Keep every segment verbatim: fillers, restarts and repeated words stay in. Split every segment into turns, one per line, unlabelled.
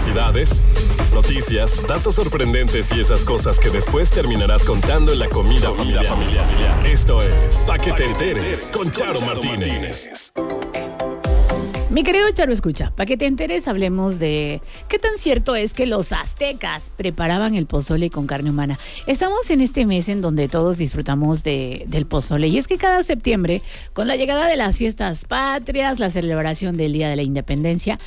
Curiosidades, noticias, datos sorprendentes y esas cosas que después terminarás contando en la comida, comida familiar. familiar. Esto es Pa' que te enteres con Charo Martínez.
Mi querido Charo, escucha, para que te enteres hablemos de qué tan cierto es que los aztecas preparaban el pozole con carne humana. Estamos en este mes en donde todos disfrutamos de, del pozole, y es que cada septiembre, con la llegada de las fiestas patrias, la celebración del Día de la Independencia,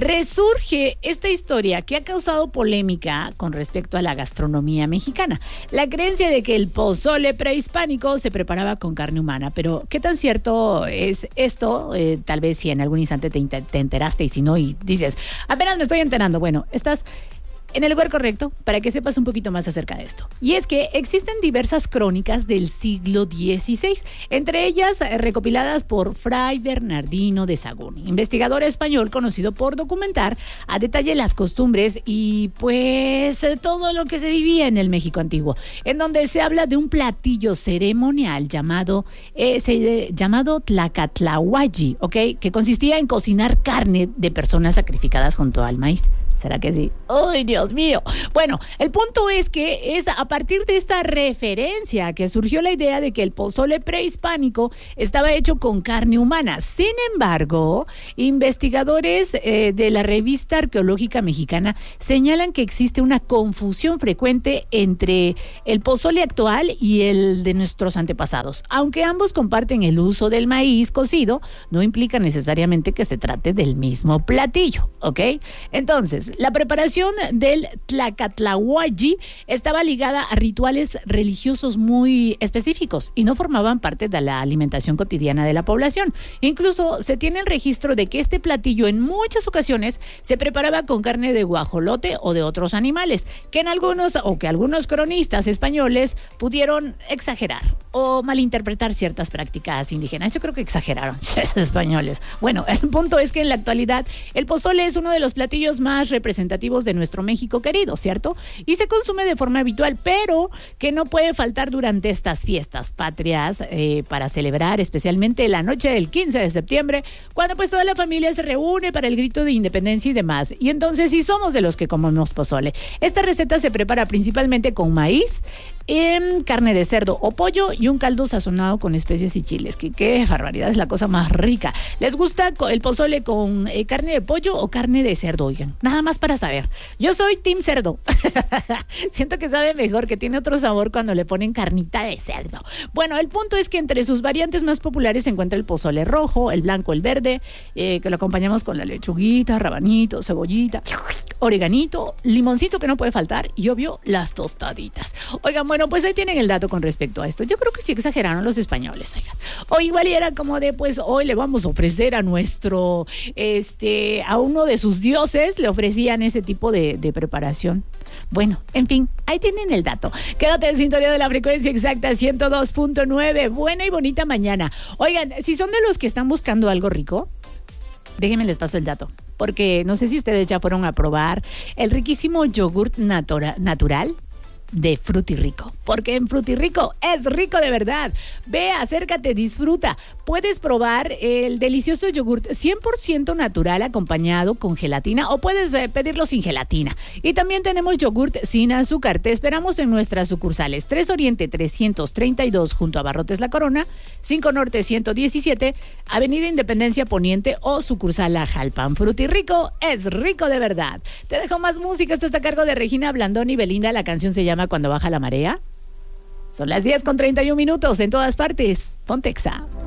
resurge esta historia que ha causado polémica con respecto a la gastronomía mexicana. La creencia de que el pozole prehispánico se preparaba con carne humana, pero ¿qué tan cierto es esto? Eh, tal vez si en algún instante te te enteraste, y si no, y dices, apenas me estoy enterando. Bueno, estás en el lugar correcto para que sepas un poquito más acerca de esto. Y es que existen diversas crónicas del siglo dieciséis, entre ellas eh, recopiladas por Fray Bernardino de Sahagún, investigador español conocido por documentar a detalle las costumbres y pues eh, todo lo que se vivía en el México antiguo, en donde se habla de un platillo ceremonial llamado, eh, se, llamado Tlacatlahualli, ¿ok? Que consistía en cocinar carne de personas sacrificadas junto al maíz. ¿Será que sí? ¡Ay, Dios mío! Bueno, el punto es que es a partir de esta referencia que surgió la idea de que el pozole prehispánico estaba hecho con carne humana. Sin embargo, investigadores eh, de la revista arqueológica mexicana señalan que existe una confusión frecuente entre el pozole actual y el de nuestros antepasados. Aunque ambos comparten el uso del maíz cocido, no implica necesariamente que se trate del mismo platillo, ¿ok? Entonces, la preparación del Tlacatlahualli estaba ligada a rituales religiosos muy específicos y no formaban parte de la alimentación cotidiana de la población. Incluso se tiene el registro de que este platillo en muchas ocasiones se preparaba con carne de guajolote o de otros animales, que en algunos o que algunos cronistas españoles pudieron exagerar o malinterpretar ciertas prácticas indígenas. Yo creo que exageraron los españoles. Bueno, el punto es que en la actualidad el pozole es uno de los platillos más representativos de nuestro México querido, ¿cierto? Y se consume de forma habitual, pero que no puede faltar durante estas fiestas patrias eh, para celebrar especialmente la noche del quince de septiembre, cuando pues toda la familia se reúne para el grito de independencia y demás. Y entonces sí somos de los que comemos pozole. Esta receta se prepara principalmente con maíz, en carne de cerdo o pollo y un caldo sazonado con especias y chiles. Que qué barbaridad, es la cosa más rica. ¿Les gusta el pozole con eh, carne de pollo o carne de cerdo? Oigan, nada más para saber. Yo soy team cerdo. Siento que sabe mejor, que tiene otro sabor cuando le ponen carnita de cerdo. Bueno, el punto es que entre sus variantes más populares se encuentra el pozole rojo, el blanco, el verde, eh, que lo acompañamos con la lechuguita, rabanito, cebollita, oreganito, limoncito que no puede faltar y obvio las tostaditas. Oigan, bueno, pues ahí tienen el dato con respecto a esto. Yo creo que sí exageraron los españoles, oigan. O igual era como de, pues hoy le vamos a ofrecer a nuestro, este, a uno de sus dioses, le ofrecían ese tipo de, de preparación. Bueno, en fin, ahí tienen el dato. Quédate en sintonía de la frecuencia exacta ciento dos punto nueve. Buena y bonita mañana. Oigan, si son de los que están buscando algo rico, déjenme les paso el dato, porque no sé si ustedes ya fueron a probar el riquísimo yogurt natura, natural de Frutirrico, porque en Frutirrico es rico de verdad. Ve, acércate, disfruta. Puedes probar el delicioso yogurt cien por ciento natural acompañado con gelatina, o puedes eh, pedirlo sin gelatina. Y también tenemos yogurt sin azúcar. Te esperamos en nuestras sucursales: tres Oriente trescientos treinta y dos junto a Barrotes La Corona, cinco Norte ciento diecisiete, Avenida Independencia Poniente o sucursal La Jalpan. Frutirrico es rico de verdad. Te dejo más música. Esto está a cargo de Regina Blandón y Belinda. La canción se llama Cuando baja la marea. Son las diez con treinta y un minutos en todas partes. Ponte Exa.